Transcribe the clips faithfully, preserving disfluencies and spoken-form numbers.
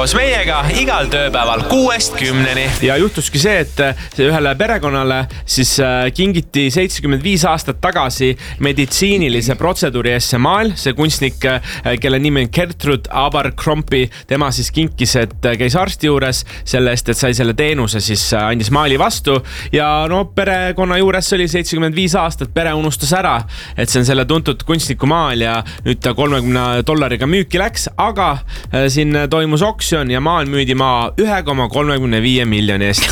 koos meiega igal tööpäeval kuuest kümneni. Ja juhtuski see, et ühele perekonnale siis kingiti seitsekümmend viis aastat tagasi meditsiinilise protseduuri S M A-l. See kunstnik, kelle nimi on Gertrude Abercrombie, tema siis kinkis, et käis arsti juures selle eest, et sai selle teenuse, siis andis maali vastu ja no perekonna juures oli seitsekümmend viis aastat, pere unustas ära, et see on selle tuntud kunstniku maal ja nüüd ta kolmekümne dollariga müüki läks, aga siin toimus oksjon ja maal müüdi maa ühe koma kolmekümne viie miljoni eest.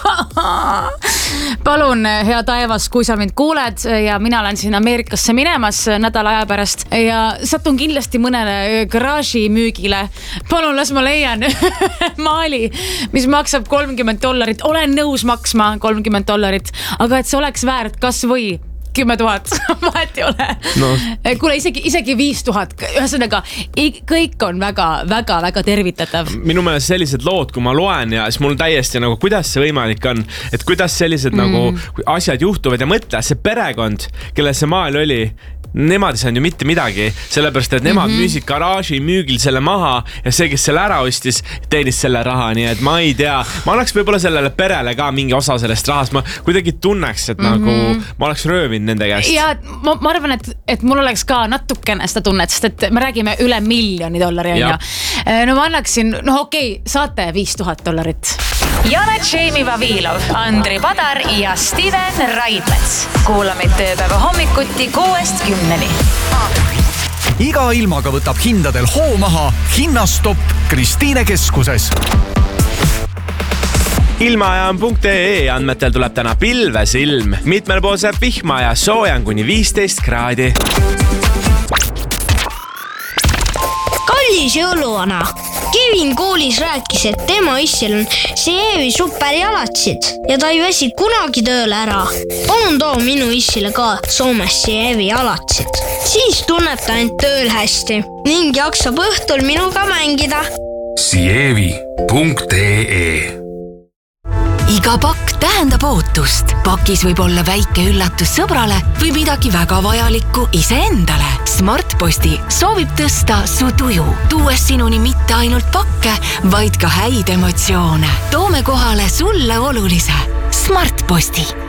Palun, hea taevas, kui sa mind kuuled ja mina olen siin Ameerikasse minemas nädala aja pärast ja satun kindlasti mõnele garaaži müügile. Palun, las ma leian maali, mis maksab kolmkümmend dollarit. Olen nõus maksma kolmkümmend dollarit, aga et see oleks väärt kas või kümme tuhat, vahet ei ole. No. Kuule, isegi, isegi viis tuhat. Ühesõnaga, kõik on väga, väga, väga tervitatav. Minu meelest sellised lood, kui ma loen ja siis mul täiesti nagu, kuidas see võimalik on, et kuidas sellised mm. nagu asjad juhtuvad ja mõtle, see perekond, kelle see maal oli, nemad ei saanud ju mitte midagi, sellepärast, et nemad mm-hmm. müüsid garaaži müügil selle maha ja see, kes selle ära ostis, teenis selle raha, nii et ma ei tea. Ma annaks võib-olla sellele perele ka mingi osa sellest rahast. Ma kuidagi tunneks, et mm-hmm. nagu ma oleks röövinud nende käest. Ja ma, ma arvan, et, et mul oleks ka natukene seda tunnet, sest et me räägime üle miljoni dollari. No ma annaksin, no okei, saate viis tuhat dollarit. Jana Tšeimi Vavilov, Andri Padar ja Steven Raidmets. Kuulamid tööpäeva hommikuti kuuest kümneni. Iga ilmaga võtab hindadel hoo maha Hinnastopp Kristiine keskuses. Ilmaajam punkt ee andmetel tuleb täna pilves ilm. Mitmel pool saab vihma ja soojan kuni viisteist kraadi. Kallis jõuluvana. Kevin koolis rääkis, et tema issil on Sievi superjalatsid ja ta ei väsi kunagi tööle ära. Palun too minu issile ka Soomes Sievi jalatsid. Siis tunneb ta end tööl hästi ning jaksab õhtul minuga mängida. Sievi punkt ee Iga pakk tähendab ootust. Pakis võib olla väike üllatus sõbrale või midagi väga vajalikku iseendale. Smartposti soovib tõsta su tuju, tuues sinuni mitte ainult pakke, vaid ka häid emotsioone. Toome kohale sulle olulise. Smartposti.